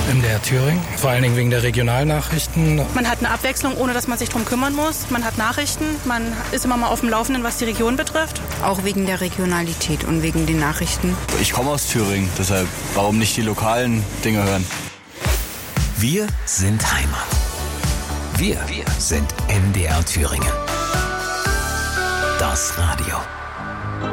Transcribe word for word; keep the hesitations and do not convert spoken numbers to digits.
M D R Thüringen, vor allen Dingen wegen der Regionalnachrichten. Man hat eine Abwechslung, ohne dass man sich drum kümmern muss. Man hat Nachrichten, man ist immer mal auf dem Laufenden, was die Region betrifft. Auch wegen der Regionalität und wegen den Nachrichten. Ich komme aus Thüringen, deshalb warum nicht die lokalen Dinge hören? Wir sind Heimat. Wir, wir sind M D R Thüringen. Das Radio.